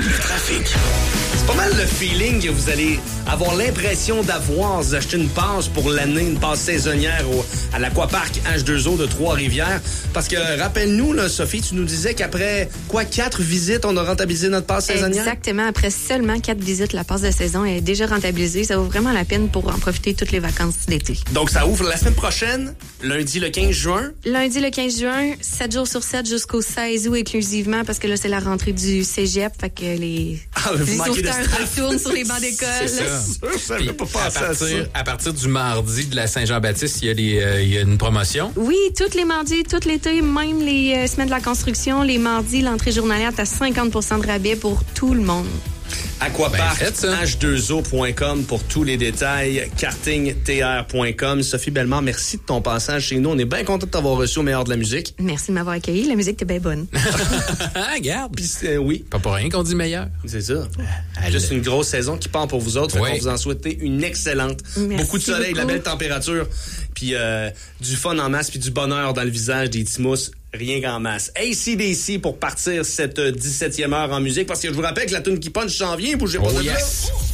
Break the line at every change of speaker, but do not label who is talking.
Le trafic.
C'est pas mal le feeling que vous allez avoir l'impression d'avoir. Vous achetez une passe pour l'année, une passe saisonnière à l'Aquapark H2O de Trois-Rivières. Parce que, rappelle-nous, là, Sophie, tu nous disais qu'après, 4 visites, on a rentabilisé notre passe saisonnière?
Exactement. Après seulement 4 visites, la passe de saison est déjà rentabilisée. Ça vaut vraiment la peine pour en profiter toutes les vacances d'été.
Donc, ça ouvre la semaine prochaine, lundi le 15 juin.
Lundi le 15 juin, 7 jours sur 7 jusqu'au 16 août inclusivement, parce que là, c'est la rentrée du cégep. Fait que les sauveteurs retournent sur les bancs d'école.
C'est ça.
Ça ne pas passer à ça.
À partir du mardi de la Saint-Jean-Baptiste, il y a une promotion.
Oui, tous les mardis, tout l'été, même les semaines de la construction, les mardis, l'entrée journalière est à 50% de rabais pour tout le monde.
Aquapark-h2o.com pour tous les détails, kartingtr.com. Sophie Bellemare, merci de ton passage chez nous. On est bien content de t'avoir reçu au meilleur de la musique.
Merci de m'avoir accueilli. La musique était bien bonne.
Regarde.
Puis, oui.
Pas pour rien qu'on dit meilleur.
C'est ça. Juste une grosse saison qui part pour vous autres. Fait qu'on vous en souhaite une excellente.
Merci
beaucoup de soleil, de la
beaucoup.
belle température, puis du fun en masse, puis du bonheur dans le visage des petits mousses. Rien qu'en masse. AC/DC pour partir cette 17e heure en musique, parce que je vous rappelle que la tune qui punch s'en vient, bougez pas de là.